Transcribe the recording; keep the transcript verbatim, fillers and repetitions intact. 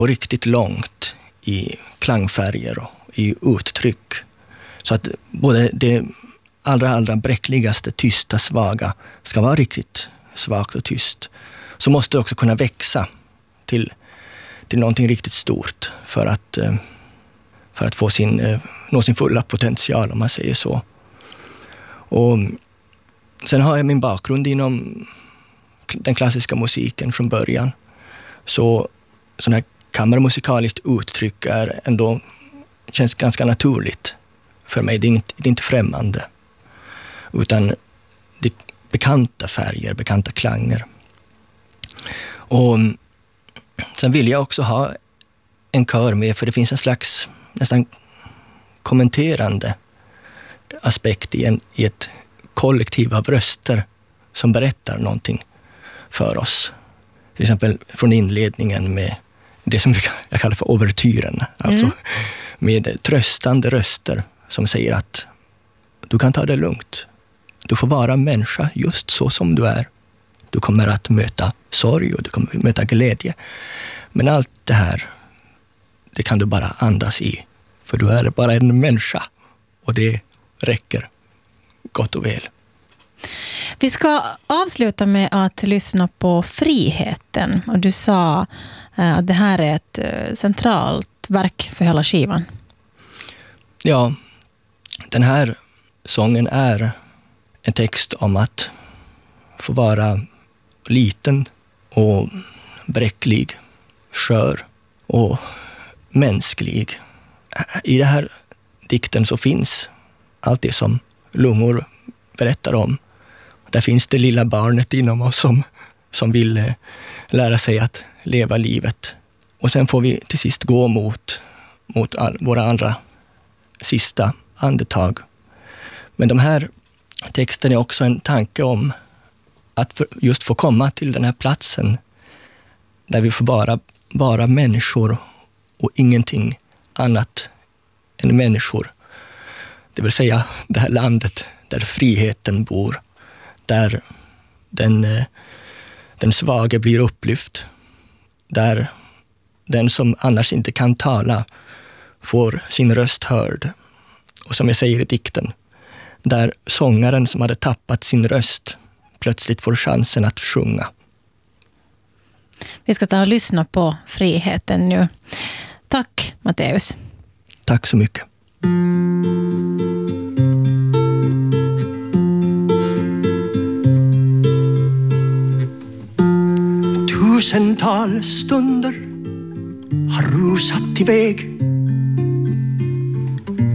och riktigt långt i klangfärger och i uttryck. Så att både det allra, allra bräckligaste, tysta, svaga ska vara riktigt svagt och tyst. Så måste det också kunna växa till, till någonting riktigt stort för att, för att få sin, nå sin fulla potential, om man säger så. Och sen har jag min bakgrund inom den klassiska musiken från början. Så sån här kammarmusikaliskt uttryck är ändå, känns ganska naturligt för mig. Det är inte, det är inte främmande. Utan det är bekanta färger, bekanta klanger. Och sen vill jag också ha en kör med, för det finns en slags nästan kommenterande aspekt i, en, i ett kollektiv av röster som berättar någonting för oss. Till exempel från inledningen med det som jag kallar för overtyren. Mm. Alltså med tröstande röster som säger att du kan ta det lugnt. Du får vara människa just så som du är. Du kommer att möta sorg och du kommer att möta glädje. Men allt det här, det kan du bara andas i. För du är bara en människa. Och det räcker gott och väl. Vi ska avsluta med att lyssna på Friheten. Och du sa att det här är ett centralt verk för hela skivan. Ja, den här sången är en text om att få vara liten och bräcklig, skör och mänsklig. I den här dikten så finns allt det som lungor berättar om. Där finns det lilla barnet inom oss som, som vill lära sig att leva livet. Och sen får vi till sist gå mot, mot all, våra andra sista andetag. Men de här texten är också en tanke om att för, just få komma till den här platsen där vi får bara vara människor och ingenting annat än människor. Det vill säga det här landet där friheten bor, där den, den svage blir upplyft, där den som annars inte kan tala får sin röst hörd. Och som jag säger i dikten, där sångaren som hade tappat sin röst plötsligt får chansen att sjunga. Vi ska ta och lyssna på Friheten nu. Tack, Matteus. Tack så mycket. Tusentals stunder har rusat iväg